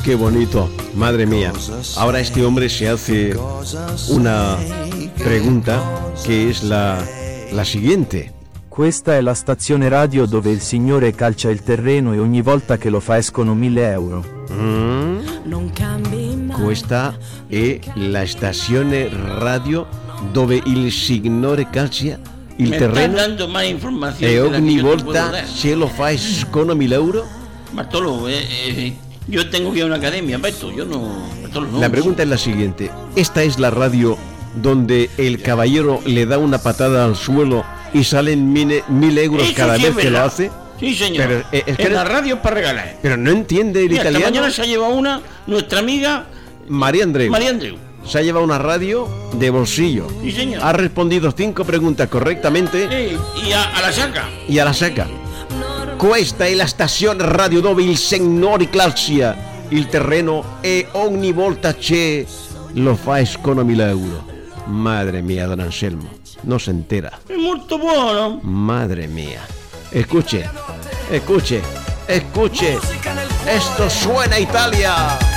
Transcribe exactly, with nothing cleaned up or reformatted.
qué bonito, madre mía. Ahora este hombre se hace una pregunta che è la, la siguiente. Questa è la stazione radio dove il signore calcia il terreno e ogni volta che lo fa escono mille euro. Mm. Questa è la stazione radio dove il signore calcia il Me terreno estás dando más información e de la que ogni yo te puedo volta dar. se lo fa escono mille euro. Bartolo, eh, eh, yo tengo que ir a una academia para esto, yo no... Bartolo, no. La pregunta es la siguiente. ¿Esta es la radio donde el caballero le da una patada al suelo y salen mil, mil euros Eso cada sí vez es que lo verdad. hace? Sí, señor. Pero, eh, es que en no- la radio es para regalar. Pero no entiende el Mira, esta italiano. mañana se ha llevado una, nuestra amiga María Andreu María Andreu. se ha llevado una radio de bolsillo. Sí, señor. Ha respondido cinco preguntas correctamente Eh, y a, a la saca. y a la saca. Questa è la stazione radio dove il signore calcia il terreno e ogni volta c'è lo fa escono mille euro. Madre mía, don Anselmo, no se entera. Es muy bueno. Madre mía. Escuche, escuche, escuche. Esto suena a Italia.